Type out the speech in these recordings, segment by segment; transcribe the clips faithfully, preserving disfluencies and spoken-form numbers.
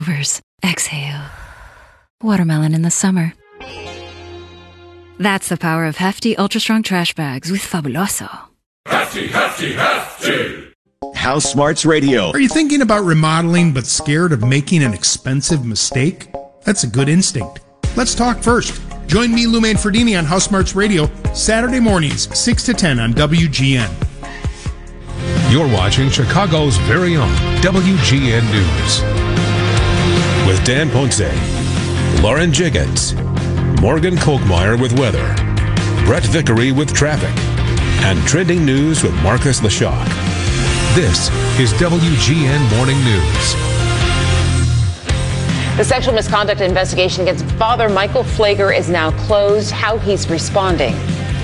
Exhale. Watermelon in the summer. That's the power of hefty, ultra-strong trash bags with Fabuloso. Hefty, hefty, hefty! House Smarts Radio. Are you thinking about remodeling but scared of making an expensive mistake? That's a good instinct. Let's talk first. Join me, Lou Manfredini, on House Smarts Radio, Saturday mornings, six to ten on W G N. You're watching Chicago's very own W G N News. With Dan Ponce, Lauren Jiggins, Morgan Kolkmeyer with weather, Brett Vickery with traffic, and trending news with Marcus Leshock. This is W G N Morning News. The sexual misconduct investigation against Father Michael Pfleger is now closed. How he's responding.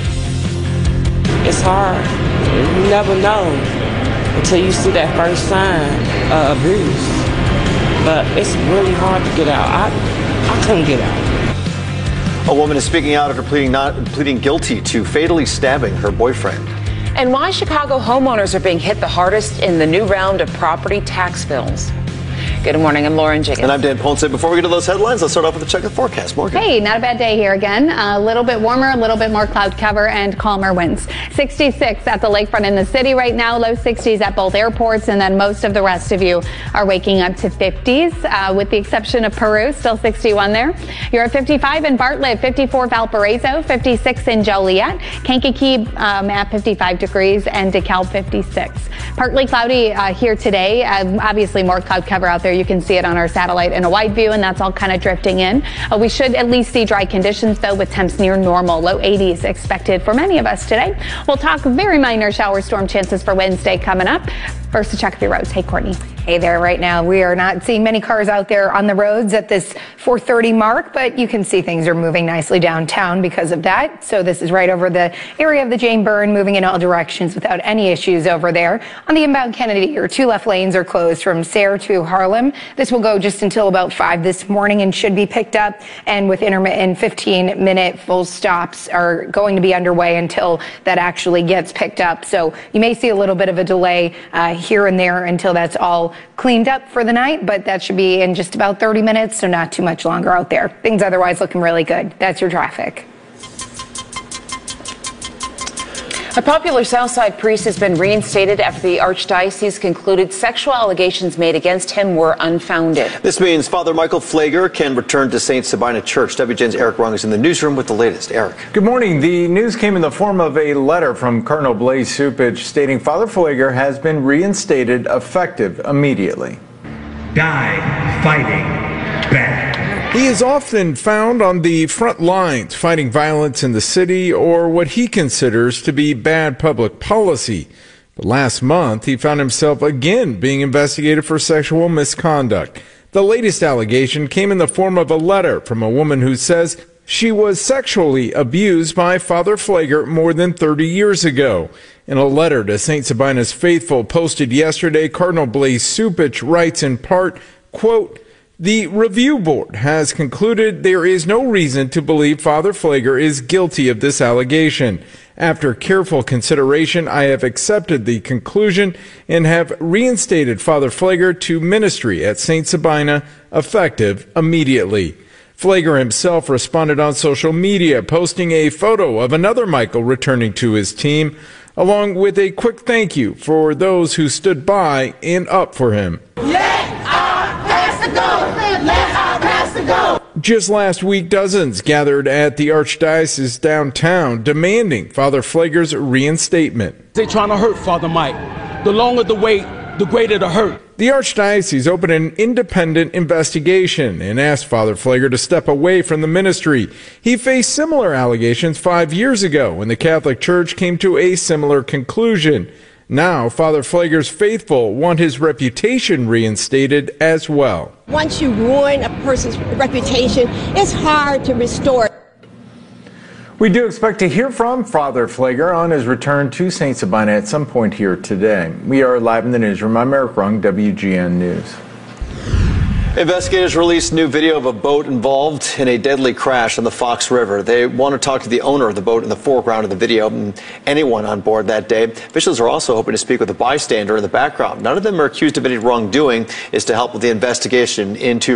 It's hard. You never know until you see that first sign of abuse. But it's really hard to get out. I, I couldn't get out. A woman is speaking out after pleading not pleading guilty to fatally stabbing her boyfriend. And why Chicago homeowners are being hit the hardest in the new round of property tax bills. Good morning, I'm Lauren Jiggins. And I'm Dan Ponce. Before we get to those headlines, let's start off with a check of the forecast. Morgan. Hey, not a bad day here again. A little bit warmer, a little bit more cloud cover and calmer winds. sixty-six at the lakefront in the city right now, low sixties at both airports, and then most of the rest of you are waking up to fifties, uh, with the exception of Peru, still sixty-one there. You're at fifty-five in Bartlett, fifty-four Valparaiso, fifty-six in Joliet, Kankakee um, at fifty-five degrees, and DeKalb fifty-six. Partly cloudy uh, here today. Uh, obviously more cloud cover out there. You can see it on our satellite in a wide view, and that's all kind of drifting in. Uh, we should at least see dry conditions, though, with temps near normal. Low eighties expected for many of us today. We'll talk very minor shower storm chances for Wednesday coming up. First, to check of your roads. Hey, Courtney. Hey there. Right now, we are not seeing many cars out there on the roads at this four thirty mark, but you can see things are moving nicely downtown because of that. So this is right over the area of the Jane Byrne, moving in all directions without any issues over there. On the inbound Kennedy, your two left lanes are closed from Sayre to Harlem. This will go just until about five this morning and should be picked up. And with intermittent fifteen minute full stops are going to be underway until that actually gets picked up. So you may see a little bit of a delay uh, here and there until that's all cleaned up for the night, but that should be in just about thirty minutes, so not too much longer out there. Things otherwise looking really good. That's your traffic. A popular Southside priest has been reinstated after the Archdiocese concluded sexual allegations made against him were unfounded. This means Father Michael Pfleger can return to Saint Sabina Church. W G N's Eric Rung is in the newsroom with the latest. Eric. Good morning. The news came in the form of a letter from Cardinal Blaise Cupich stating Father Pfleger has been reinstated effective immediately. Die fighting back. He is often found on the front lines fighting violence in the city or what he considers to be bad public policy. But last month, he found himself again being investigated for sexual misconduct. The latest allegation came in the form of a letter from a woman who says she was sexually abused by Father Pfleger more than thirty years ago. In a letter to Saint Sabina's faithful posted yesterday, Cardinal Blaise Cupich writes in part, quote, "The review board has concluded there is no reason to believe Father Pfleger is guilty of this allegation. After careful consideration, I have accepted the conclusion and have reinstated Father Pfleger to ministry at Saint Sabina, effective immediately." Pfleger himself responded on social media, posting a photo of another Michael returning to his team, along with a quick thank you for those who stood by and up for him. Just last week, dozens gathered at the Archdiocese downtown demanding Father Pfleger's reinstatement. They're trying to hurt Father Mike. The longer the wait, the greater the hurt. The Archdiocese opened an independent investigation and asked Father Pfleger to step away from the ministry. He faced similar allegations five years ago when the Catholic Church came to a similar conclusion. Now, Father Pfleger's faithful want his reputation reinstated as well. Once you ruin a person's reputation, it's hard to restore it. We do expect to hear from Father Pfleger on his return to Saint Sabina at some point here today. We are live in the newsroom. I'm Eric Rung, W G N News. Investigators released new video of a boat involved in a deadly crash on the Fox River. They want to talk to the owner of the boat in the foreground of the video and anyone on board that day. Officials are also hoping to speak with a bystander in the background. None of them are accused of any wrongdoing. It's to help with the investigation into